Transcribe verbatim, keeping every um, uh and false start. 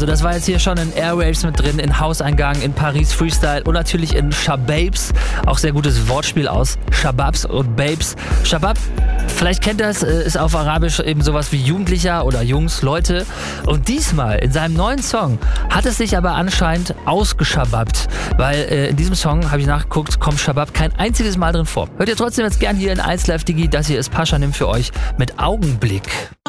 Also das war jetzt hier schon in Airwaves mit drin, in Hauseingang, in Paris Freestyle und natürlich in Shababs. Auch sehr gutes Wortspiel aus Shababs und Babes. Shabab, vielleicht kennt ihr es, ist auf Arabisch eben sowas wie Jugendlicher oder Jungs, Leute. Und diesmal in seinem neuen Song hat es sich aber anscheinend ausgeschababt. Weil äh, in diesem Song, habe ich nachgeguckt, kommt Shabab kein einziges Mal drin vor. Hört ihr trotzdem jetzt gern hier in eins Live Digi. Das hier ist Pashanim für euch mit Augenblick.